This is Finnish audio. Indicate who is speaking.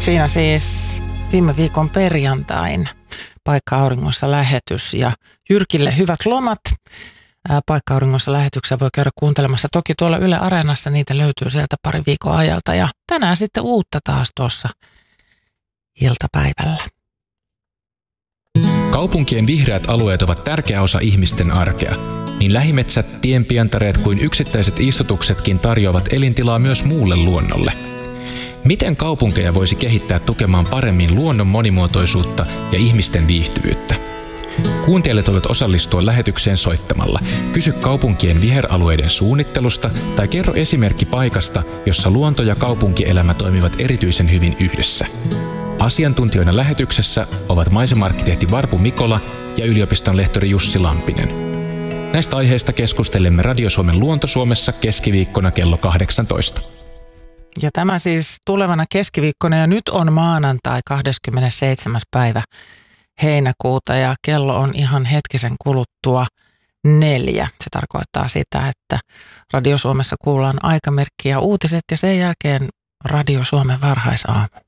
Speaker 1: Siinä siis viime viikon perjantain Paikka Auringossa lähetys ja Jyrkille hyvät lomat. Paikka Auringossa lähetyksiä voi käydä kuuntelemassa. Toki tuolla Yle Areenassa niitä löytyy sieltä pari viikon ajalta ja tänään sitten uutta taas tuossa iltapäivällä.
Speaker 2: Kaupunkien vihreät alueet ovat tärkeä osa ihmisten arkea. Niin lähimetsät, tienpientareet kuin yksittäiset istutuksetkin tarjoavat elintilaa myös muulle luonnolle. Miten kaupunkeja voisi kehittää tukemaan paremmin luonnon monimuotoisuutta ja ihmisten viihtyvyyttä? Kuuntelijat voivat osallistua lähetykseen soittamalla. Kysy kaupunkien viheralueiden suunnittelusta tai kerro esimerkki paikasta, jossa luonto ja kaupunkielämä toimivat erityisen hyvin yhdessä. Asiantuntijoina lähetyksessä ovat maisemarkkitehti Varpu Mikola ja yliopiston lehtori Jussi Lampinen. Näistä aiheista keskustelemme Radio Suomen Luonto Suomessa keskiviikkona kello 18.
Speaker 1: Ja tämä siis tulevana keskiviikkona ja nyt on maanantai 27. päivä heinäkuuta ja kello on ihan hetkisen kuluttua 4. Se tarkoittaa sitä, että Radio Suomessa kuullaan aikamerkki ja uutiset ja sen jälkeen Radio Suomen varhaisaamu.